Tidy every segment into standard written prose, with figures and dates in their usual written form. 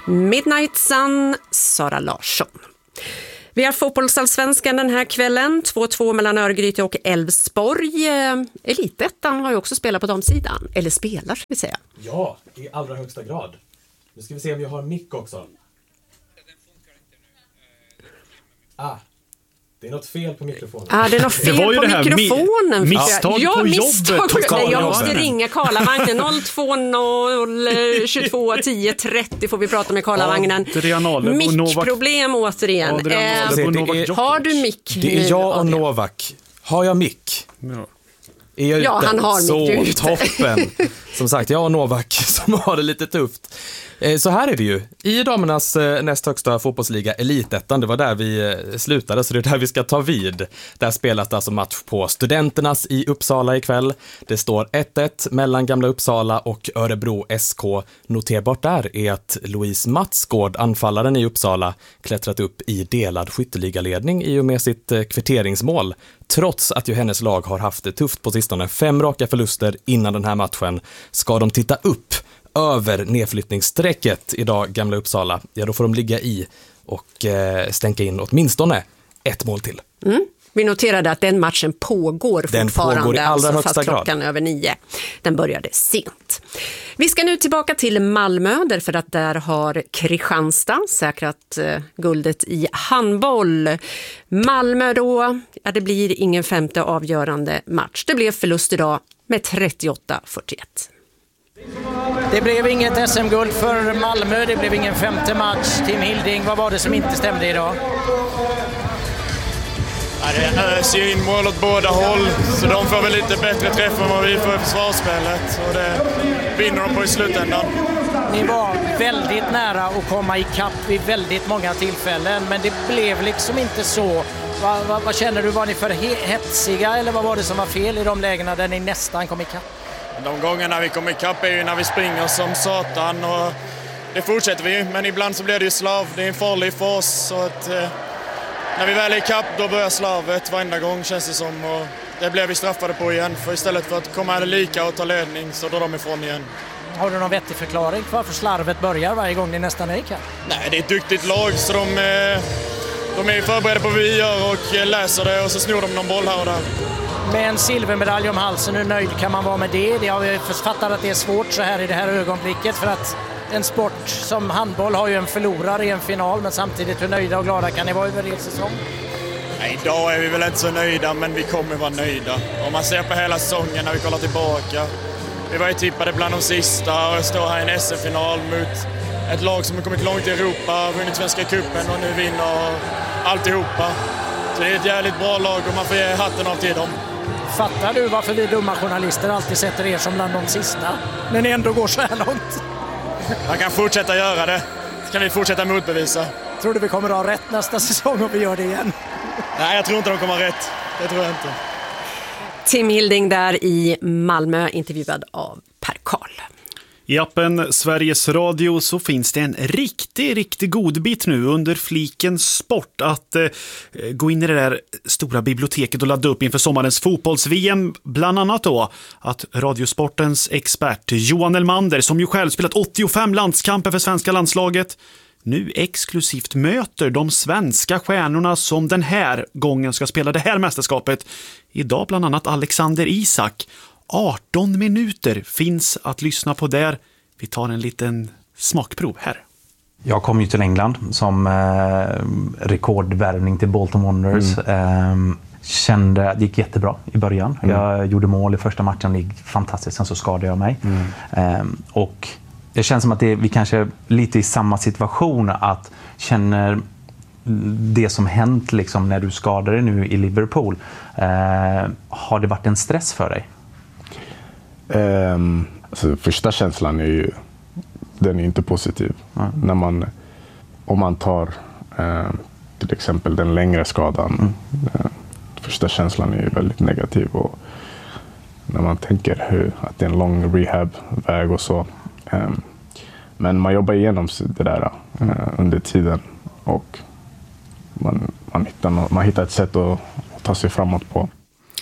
Midnight Sun, Sara Larsson. Vi har fotbollsallsvenskan den här kvällen. 2-2 mellan Örgryte och Elfsborg. Elitettan har ju också spelat på damsidan. Eller spelar, ska vi säga. Ja, i allra högsta grad. Nu ska vi se om vi har mick också. Det är något fel på mikrofonen. Det är något fel på mikrofonen. Misstag på jobbet. Nej, jag måste ringa Karlavagnen. 020 22 10 30 får vi prata med Karlavagnen. Mickproblem återigen. Har du mick? Det är jag och Novak. Har jag mick? Ja, han har mick. Så toppen. Som sagt, jag och Novak som har det lite tufft. Så här är det ju. I damernas näst högsta fotbollsliga Elitettan, det var där vi slutade, så det är där vi ska ta vid. Där spelas det alltså match på Studenternas i Uppsala ikväll. Det står 1-1 mellan Gamla Uppsala och Örebro SK. Noterbart där är att Louise Matsgård, anfallaren i Uppsala, klättrat upp i delad skytteligaledning i och med sitt kvitteringsmål. Trots att ju hennes lag har haft det tufft på sistone. 5 raka förluster innan den här matchen. Ska de titta upp över nedflyttningssträcket idag, Gamla Uppsala, ja då får de ligga i och stänka in åtminstone 1 mål till. Vi noterade att den matchen pågår fortfarande. Pågår i allra högsta grad. Klockan över 9. Den började sent. Vi ska nu tillbaka till Malmö, därför att där har Kristianstad säkrat guldet i handboll. Malmö då, det blir ingen femte avgörande match. Det blev förlust idag med 38-41. Det blev inget SM-guld för Malmö, det blev ingen femte match. Tim Hilding, vad var det som inte stämde idag? Det öser ju in mål åt båda håll, så de får väl lite bättre träff än vad vi får i försvarsspelet, och det vinner de på i slutändan. Ni var väldigt nära att komma i kapp vid väldigt många tillfällen, men det blev liksom inte så. Vad känner du, var ni för hetsiga eller vad var det som var fel i de lägena där ni nästan kom i kapp? De gångerna vi kommer i kapp är ju när vi springer som satan, och det fortsätter vi, men ibland så blir det ju slav. Det är en farlig fas, så att när vi väl är i kapp då börjar slavet varenda gång, känns det som, och det blir vi straffade på igen, för istället för att komma lika och ta ledning så drar de ifrån igen. Har du någon vettig förklaring för varför slarvet börjar varje gång ni nästan är i kapp? Nej, det är ett duktigt lag, så de är förberedda på vad vi gör och läser det, och så snor de någon boll här och där. Med en silvermedalj om halsen, hur nöjd kan man vara med det? Det har vi författat att det är svårt så här i det här ögonblicket, för att en sport som handboll har ju en förlorare i en final, men samtidigt hur nöjda och glada kan ni vara över er säsong? Nej, idag är vi väl inte så nöjda, men vi kommer vara nöjda. Om man ser på hela säsongen när vi kollar tillbaka. Vi var ju tippade bland de sista och står här i en SM-final mot ett lag som har kommit långt i Europa, vunnit Svenska cupen och nu vinner alltihopa. Så det är ett jävligt bra lag och man får ge hatten av till dem. Fattar du varför vi dumma journalister alltid sätter er som bland de sista, när ni ändå går så här långt? Man kan fortsätta göra det. Så kan vi fortsätta motbevisa. Tror du vi kommer att ha rätt nästa säsong om vi gör det igen? Nej, jag tror inte de kommer ha rätt. Det tror jag inte. Tim Hilding där i Malmö, intervjuad av Per Karl. I appen Sveriges Radio så finns det en riktig godbit nu under fliken sport att gå in i det där stora biblioteket och ladda upp inför sommarens fotbolls-VM. Bland annat då att Radiosportens expert Johan Elmander, som ju själv spelat 85 landskamper för svenska landslaget, nu exklusivt möter de svenska stjärnorna som den här gången ska spela det här mästerskapet. Idag bland annat Alexander Isak. 18 minuter finns att lyssna på där. Vi tar en liten smakprov här. Jag kom ju till England som rekordvärvning till Bolton Wanderers. Kände att det gick jättebra i början. Jag gjorde mål i första matchen, det gick fantastiskt. Sen så skadade jag mig. Och det känns som att vi kanske är lite i samma situation, att känner det som hänt liksom när du skadade dig nu i Liverpool. Har det varit en stress för dig? Alltså, första känslan är ju, den är inte positiv. När om man tar till exempel den längre skadan, första känslan är ju väldigt negativ, och när man tänker att det är en lång rehabväg och så, men man jobbar igenom det där under tiden, och man hittar ett sätt att ta sig framåt på.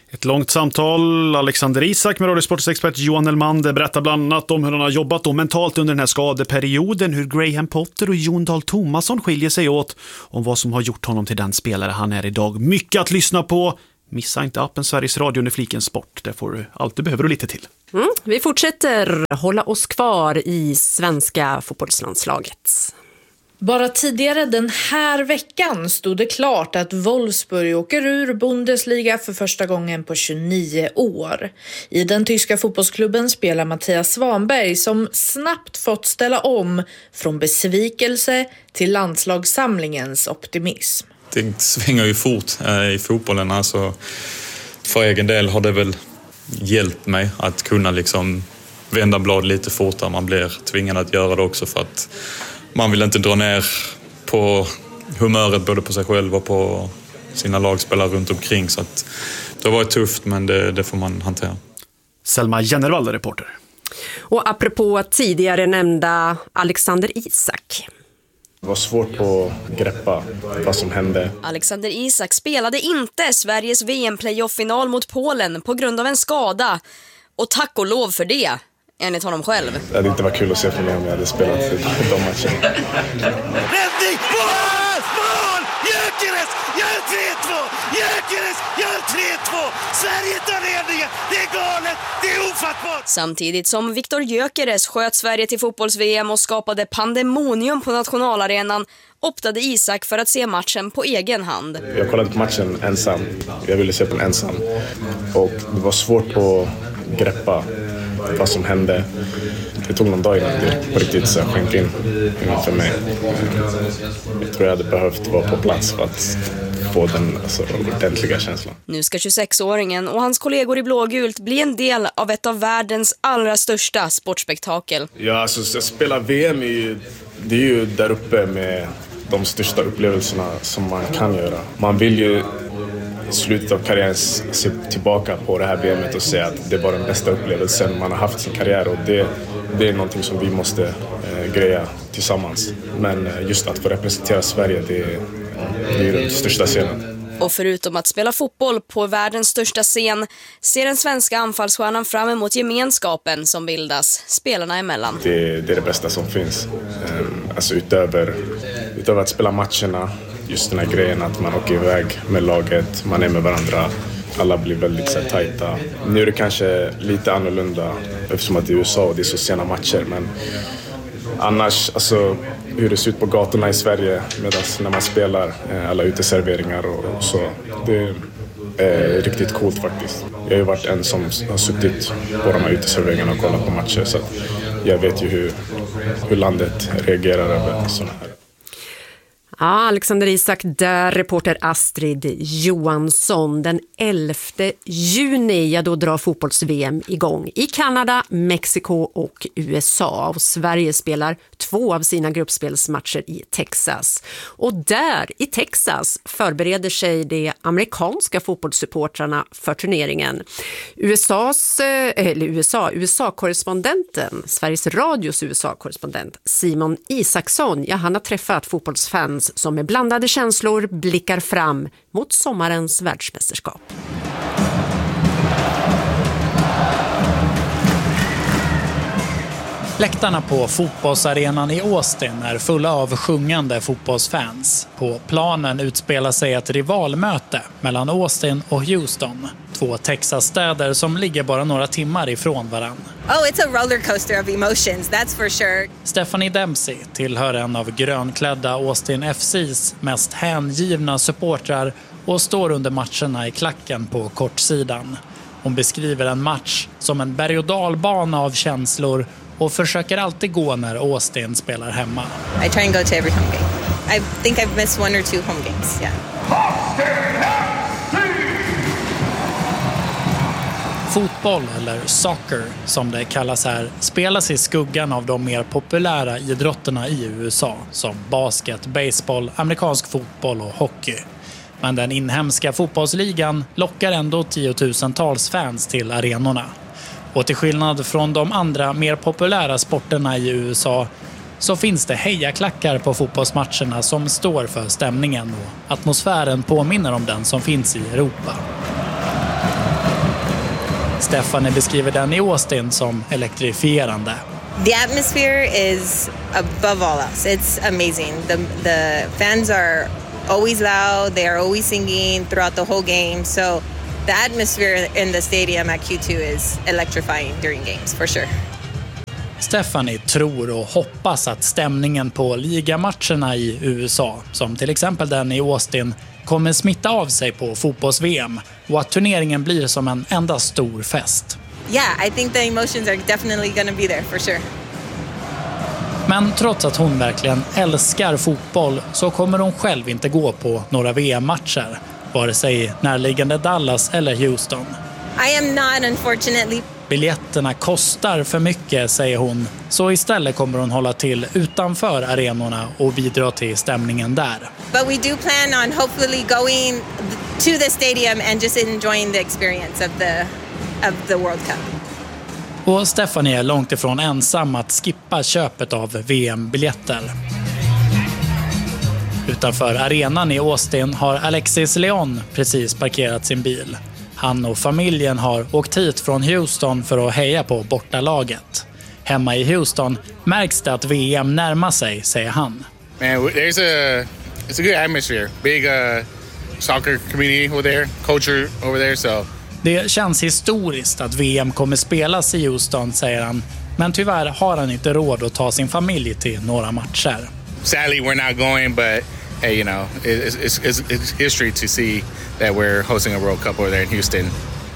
Ett långt samtal. Alexander Isak med Radiosports expert Johan Elmander berättar bland annat om hur han har jobbat då mentalt under den här skadeperioden, hur Graham Potter och Jon Dahl Tomasson skiljer sig åt, om vad som har gjort honom till den spelare han är idag. Mycket att lyssna på. Missa inte appen Sveriges Radio under fliken sport. Där får du allt du behöver och lite till. Vi fortsätter hålla oss kvar i svenska fotbollslandslaget. Bara tidigare den här veckan stod det klart att Wolfsburg åker ur Bundesliga för första gången på 29 år. I den tyska fotbollsklubben spelar Mattias Svanberg som snabbt fått ställa om från besvikelse till landslagssamlingens optimism. Det svänger ju fort i fotbollen. Alltså, för egen del har det väl hjälpt mig att kunna liksom vända blad lite fortare. Man blir tvingad att göra det också för att man vill inte dra ner på humöret både på sig själv och på sina lagspelare runt omkring. Så att det har varit tufft, men det får man hantera. Selma Jennervall, reporter. Och apropå tidigare nämnda Alexander Isak. Det var svårt att greppa vad som hände. Alexander Isak spelade inte Sveriges VM-playoff-final mot Polen på grund av en skada. Och tack och lov för det, enligt honom själv. Det hade inte varit kul att se för mig om jag hade spelat de matcherna. Räddning! Mål! Gyökeres gör 3-2! Gyökeres gör 3-2! Sverige tar ledningen! Det är galet! Det är ofattbart! Samtidigt som Viktor Gyökeres sköt Sverige till fotbolls-VM och skapade pandemonium på nationalarenan, optade Isak för att se matchen på egen hand. Jag kollade på matchen ensam. Jag ville se på den ensam. Och det var svårt att greppa vad som hände. Det tog någon dag innan det på riktigt så sjönk in för mig. Jag tror jag hade behövt vara på plats för att få den ordentliga känslan. Nu ska 26-åringen och hans kollegor i blågult bli en del av ett av världens allra största sportspektakel. Ja, alltså spela VM det är ju där uppe med de största upplevelserna som man kan göra. Man vill ju i slutet av karriären se tillbaka på det här VMet och säga att det var den bästa upplevelsen man har haft i sin karriär, och det är någonting som vi måste greja tillsammans. Men just att få representera Sverige, det är den största scenen. Och förutom att spela fotboll på världens största scen ser den svenska anfallsstjärnan fram emot gemenskapen som bildas spelarna emellan. Det är det bästa som finns. Alltså utöver att spela matcherna, just den här grejen att man åker iväg med laget, man är med varandra, alla blir väldigt så tajta. Nu är det kanske lite annorlunda eftersom att det är USA och det är så sena matcher, men annars, alltså hur det ser ut på gatorna i Sverige när man spelar, alla uteserveringar och så, det är riktigt coolt faktiskt. Jag har ju varit en som har suttit på de här uteserveringarna och kollat på matcher, så jag vet ju hur landet reagerar över sådana här. Ja, Alexander Isak där, reporter Astrid Johansson. Den 11 juni, då drar fotbolls-VM igång i Kanada, Mexiko och USA. Och Sverige spelar 2 av sina gruppspelsmatcher i Texas. Och där i Texas förbereder sig de amerikanska fotbollssupportrarna för turneringen. USA-korrespondenten, Sveriges Radios USA-korrespondent Simon Isaksson, han har träffat fotbollsfans som med blandade känslor blickar fram mot sommarens världsmästerskap. Läktarna på fotbollsarenan i Austin är fulla av sjungande fotbollsfans. På planen utspelar sig ett rivalmöte mellan Austin och Houston, 2 Texas-städer som ligger bara några timmar ifrån varann. Oh, it's a roller coaster of emotions, that's for sure. Stephanie Dempsey tillhör en av grönklädda Austin FCs mest hängivna supportrar och står under matcherna i klacken på kortsidan. Hon beskriver en match som en berg- och dalbana av känslor och försöker alltid gå när Austin spelar hemma. I try and go to every home game. I think I've missed 1 or 2 home games, yeah. Fotboll, eller soccer som det kallas här, spelas i skuggan av de mer populära idrotterna i USA som basket, baseball, amerikansk fotboll och hockey. Men den inhemska fotbollsligan lockar ändå 10-tusentals fans till arenorna. Och till skillnad från de andra mer populära sporterna i USA så finns det hejaklackar på fotbollsmatcherna som står för stämningen, och atmosfären påminner om den som finns i Europa. Stephanie beskriver den i Austin som elektrifierande. The atmosphere is above all else. It's amazing. The fans are always loud. They are always singing throughout the whole game. So the atmosphere in the stadium at Q2 is electrifying during games, for sure. Stephanie tror och hoppas att stämningen på ligamatcherna i USA, som till exempel den i Austin, kommer smitta av sig på fotbolls-VM och att turneringen blir som en enda stor fest. Yeah, I think the emotions are definitely going to be there, for sure. Men trots att hon verkligen älskar fotboll så kommer hon själv inte gå på några VM-matcher, vare sig närliggande Dallas eller Houston. I am not, unfortunately. Biljetterna kostar för mycket, säger hon, så istället kommer hon hålla till utanför arenorna och bidra till stämningen där. But we do plan on hopefully going to the stadium and just enjoying the experience of the World Cup. Och Stephanie är långt ifrån ensam att skippa köpet av VM-biljetter. Utanför arenan i Austin har Alexis Leon precis parkerat sin bil. Han och familjen har åkt hit från Houston för att heja på bortalaget. Hemma i Houston märks det att VM närmar sig, säger han. Man, it's a good atmosphere. Big soccer community over there, culture over there, so. Det känns historiskt att VM kommer spelas i Houston, säger han. Men tyvärr har han inte råd att ta sin familj till några matcher. Sadly we're not going, but hey, you know, it's history to see that we're hosting a World Cup over there in Houston.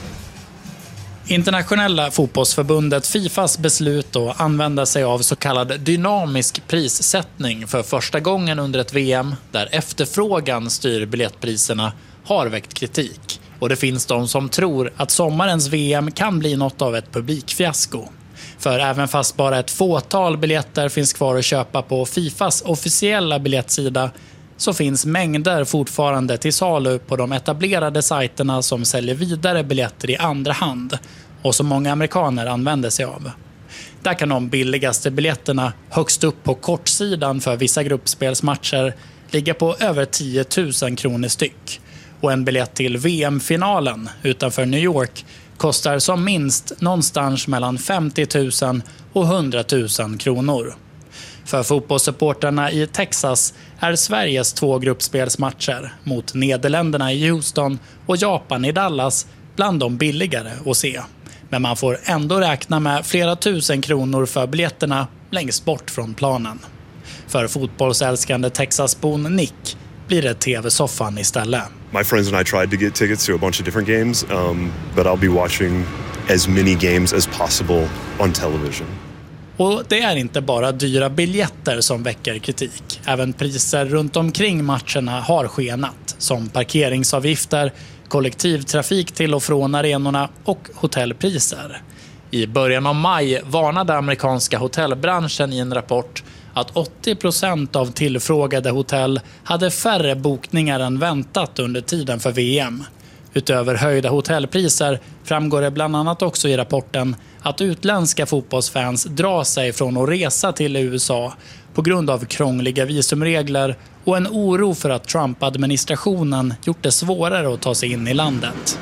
Internationella fotbollsförbundet FIFAs beslut att använda sig av så kallad dynamisk prissättning för första gången under ett VM, där efterfrågan styr biljettpriserna, har väckt kritik. Och det finns de som tror att sommarens VM kan bli något av ett publikfiasko. För även fast bara ett fåtal biljetter finns kvar att köpa på FIFAs officiella biljettsida, så finns mängder fortfarande till salu på de etablerade sajterna som säljer vidare biljetter i andra hand och som många amerikaner använder sig av. Där kan de billigaste biljetterna högst upp på kortsidan för vissa gruppspelsmatcher ligga på över 10 000 kronor styck. Och en biljett till VM-finalen utanför New York kostar som minst någonstans mellan 50 000 och 100 000 kronor. För fotbollssupporterna i Texas är Sveriges 2 gruppspelsmatcher mot Nederländerna i Houston och Japan i Dallas bland de billigare att se. Men man får ändå räkna med flera tusen kronor för biljetterna längst bort från planen. För fotbollsälskande Texasbon Nick blir det tv-soffan istället. My friends and I tried to get tickets to a bunch of different games, but I'll be watching as many games as possible on television. Och det är inte bara dyra biljetter som väcker kritik. Även priser runt omkring matcherna har skenat, som parkeringsavgifter, kollektivtrafik till och från arenorna och hotellpriser. I början av maj varnade amerikanska hotellbranschen i en rapport att 80% av tillfrågade hotell hade färre bokningar än väntat under tiden för VM. Utöver höjda hotellpriser framgår det bland annat också i rapporten att utländska fotbollsfans drar sig från att resa till USA på grund av krångliga visumregler och en oro för att Trump-administrationen gjort det svårare att ta sig in i landet.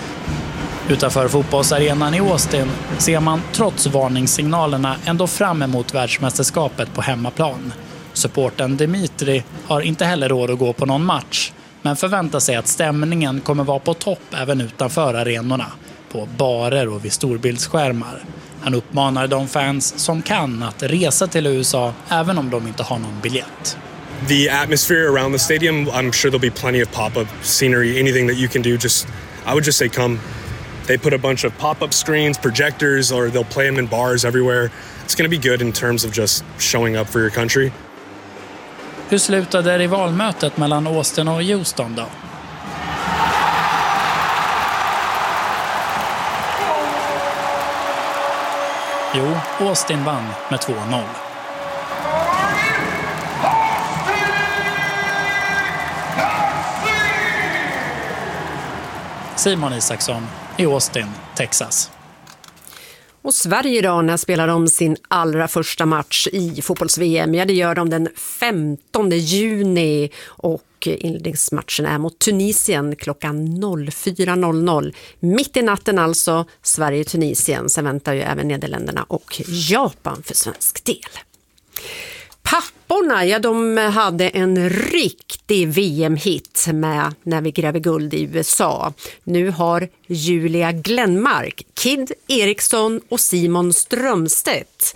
Utanför fotbollsarenan i Austin ser man trots varningssignalerna ändå fram emot världsmästerskapet på hemmaplan. Supporten Dimitri har inte heller råd att gå på någon match, men förväntar sig att stämningen kommer vara på topp även utanför arenorna, på barer och vid storbildsskärmar. Han uppmanar de fans som kan att resa till USA även om de inte har någon biljett. The atmosphere around the stadium, I'm sure there'll be plenty of pop-up scenery, anything that you can do. I would just say come. They put a bunch of pop-up screens, projectors, or they'll play them in bars everywhere. It's going to be good in terms of just showing up for your country. Hur slutade rivalmötet mellan Austin och Houston då? Jo, Austin vann med 2-0. Simon Isaksson i Austin, Texas. Och Sverige idag, när spelar de sin allra första match i fotbolls-VM? Ja, det gör de den 15 juni och och inledningsmatchen är mot Tunisien klockan 04.00. Mitt i natten alltså, Sverige-Tunisien. Sen väntar ju även Nederländerna och Japan för svensk del. Papporna, ja, de hade en riktig VM-hit med När vi gräver guld i USA. Nu har Julia Glenmark, Kid Eriksson och Simon Strömstedt